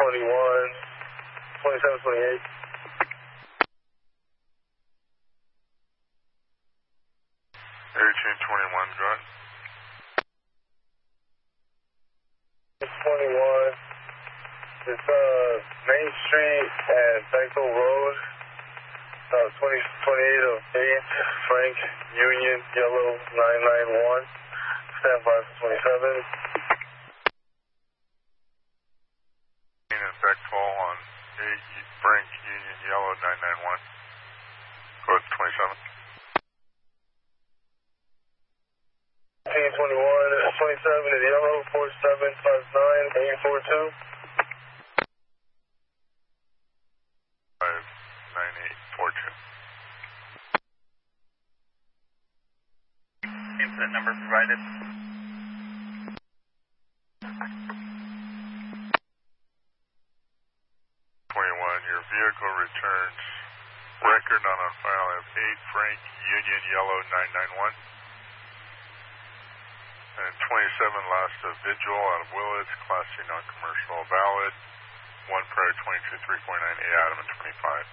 2728. Area chain 21, go ahead. 21. It's Main Street and Bechtel Road. 2028 of 8, Frank, Union, Yellow 991. Stand by for 27. And Bechtel on 8, Frank, Union, Yellow 991. Go ahead, 27. 21, 27 is Yellow, 4759, 842. 59842. Input number provided. 21, your vehicle returns record not on file of 8, Frank, Union, Yellow 991. And 27, last of Vigil out of Willits, Class C non-commercial, valid. 1 prior 22, 349, 8 Adam and 25.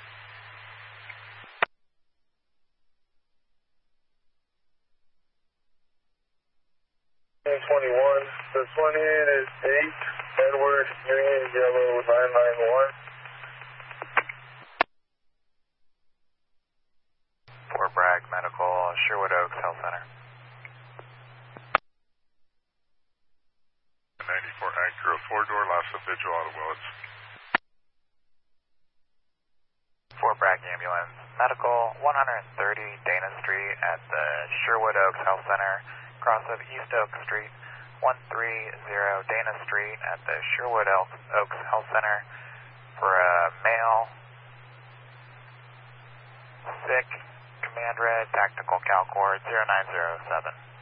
21, this one in is 8, Edward, Union, Yellow 991. Fort Bragg Medical, Sherwood Oaks Health Center. 94 Acura 4-door, last of Vigil out of Willits. Fort Bragg Ambulance Medical, 130 Dana Street at the Sherwood Oaks Health Center, cross of East Oak Street, 130 Dana Street at the Sherwood Oaks Health Center for a male, sick, Command Red, Tactical Calcord 0907.